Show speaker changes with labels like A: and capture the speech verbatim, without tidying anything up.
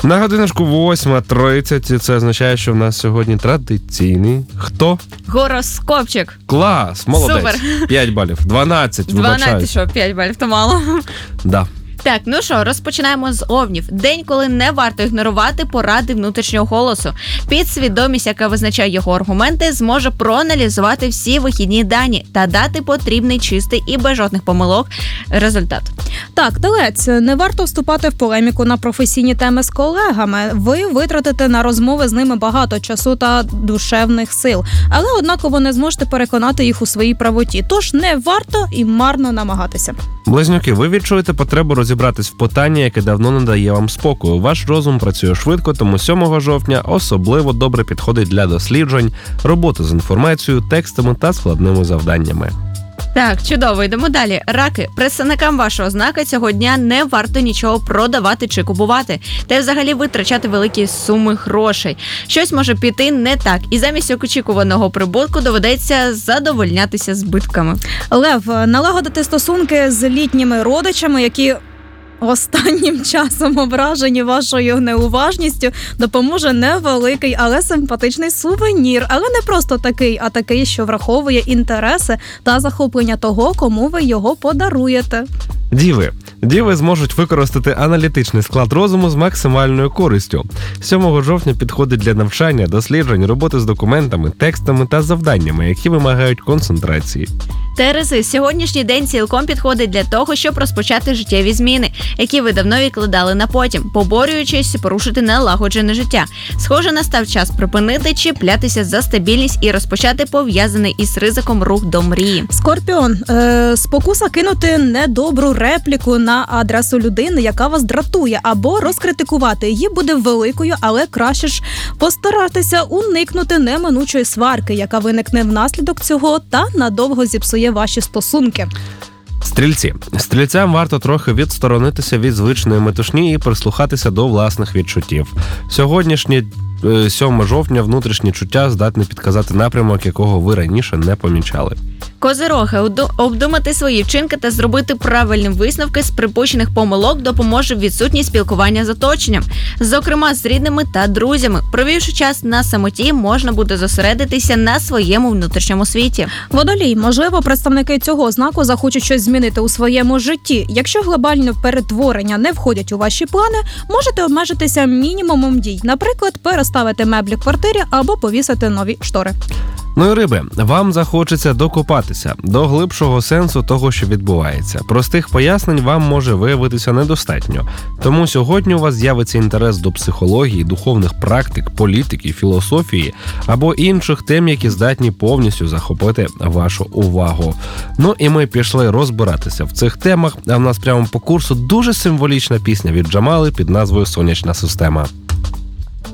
A: На годиночку восьма тридцять, і це означає, що в нас сьогодні традиційний... Хто?
B: Гороскопчик.
A: Клас, молодець.
B: Супер.
A: п'ять балів. дванадцять, вибачаю.
B: дванадцять, що, п'ять балів, то мало.
A: Да.
B: Так, ну що, розпочинаємо з овнів. День, коли не варто ігнорувати поради внутрішнього голосу. Підсвідомість, яка визначає його аргументи, зможе проаналізувати всі вихідні дані та дати потрібний, чистий і без жодних помилок результат.
C: Так, телець, не варто вступати в полеміку на професійні теми з колегами. Ви витратите на розмови з ними багато часу та душевних сил, але однаково не зможете переконати їх у своїй правоті. Тож не варто і марно намагатися.
A: Близнюки, ви відчуєте потребу розібратись в питанні, яке давно не дає вам спокою. Ваш розум працює швидко, тому сьомого жовтня особливо добре підходить для досліджень, роботи з інформацією, текстами та складними завданнями.
B: Так, чудово, йдемо далі. Раки, представникам вашого знака цього дня не варто нічого продавати чи купувати, та й взагалі витрачати великі суми грошей. Щось може піти не так, і замість очікуваного прибутку доведеться задовольнятися збитками.
C: Лев, налагодити стосунки з літніми родичами, які останнім часом ображені вашою неуважністю, допоможе невеликий, але симпатичний сувенір. Але не просто такий, а такий, що враховує інтереси та захоплення того, кому ви його подаруєте.
A: Діви. Діви зможуть використати аналітичний склад розуму з максимальною користю. сьомого жовтня підходить для навчання, досліджень, роботи з документами, текстами та завданнями, які вимагають концентрації.
B: Терези, сьогоднішній день цілком підходить для того, щоб розпочати життєві зміни, які ви давно відкладали на потім, поборюючись порушити налагоджене життя. Схоже, настав час припинити чіплятися за стабільність і розпочати пов'язаний із ризиком рух до мрії.
C: Скорпіон, е, спокуса кинути недобру репліку на адресу людини, яка вас дратує, або розкритикувати її буде великою, але краще ж постаратися уникнути неминучої сварки, яка виникне внаслідок цього та надовго зіпсує ваші стосунки.
A: Стрільці. Стрільцям варто трохи відсторонитися від звичної метушні і прислухатися до власних відчуттів. Сьогоднішнє сьомого жовтня внутрішні чуття здатні підказати напрямок, якого ви раніше не помічали.
B: Козироги, обдумати свої вчинки та зробити правильні висновки з припущених помилок допоможе відсутність спілкування з оточенням, зокрема з рідними та друзями. Провівши час на самоті, можна буде зосередитися на своєму внутрішньому світі.
C: Водолій, можливо, представники цього знаку захочуть щось змінити у своєму житті. Якщо глобальні перетворення не входять у ваші плани, можете обмежитися мінімумом дій. Наприклад, переставити меблі в квартирі або повісити нові штори.
A: Ну і риби, вам захочеться докопатися до глибшого сенсу того, що відбувається. Простих пояснень вам може виявитися недостатньо. Тому сьогодні у вас з'явиться інтерес до психології, духовних практик, політики, філософії або інших тем, які здатні повністю захопити вашу увагу. Ну і ми пішли розбиратися в цих темах, а в нас прямо по курсу дуже символічна пісня від Джамали під назвою «Сонячна система».